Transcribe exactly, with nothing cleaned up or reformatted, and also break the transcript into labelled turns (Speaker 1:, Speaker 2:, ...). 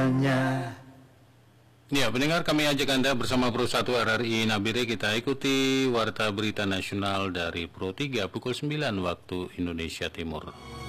Speaker 1: Ya, pendengar, kami ajak Anda bersama Pro satu R R I Nabire, kita ikuti Warta Berita Nasional dari Pro tiga pukul sembilan waktu Indonesia Timur.